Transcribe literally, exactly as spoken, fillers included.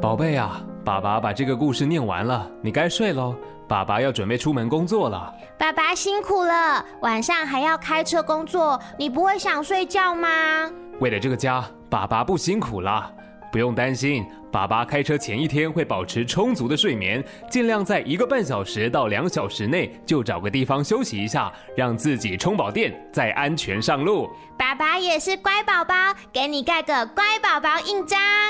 宝贝啊，爸爸把这个故事念完了，你该睡咯。爸爸要准备出门工作了。 爸爸辛苦了，晚上还要开车工作，你不会想睡觉吗？ 为了这个家，爸爸不辛苦了。不用担心，爸爸开车前一天会保持充足的睡眠，尽量在一个半小时到两小时内就找个地方休息一下，让自己充饱电，再安全上路。 爸爸也是乖宝宝，给你盖个乖宝宝印章。